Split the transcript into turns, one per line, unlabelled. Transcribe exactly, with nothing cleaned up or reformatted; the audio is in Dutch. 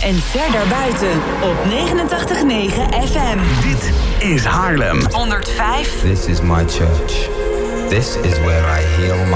en ver daarbuiten op negenentachtig komma negen F M.
Dit is Haarlem.
honderdvijf.
This is my church. This is where I heal my